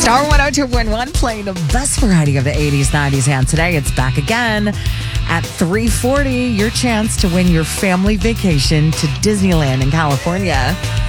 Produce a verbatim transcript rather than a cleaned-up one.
Star one oh two point one playing the best variety of the eighties, nineties, and today it's back again at three forty. Your chance to win your family vacation to Disneyland in California.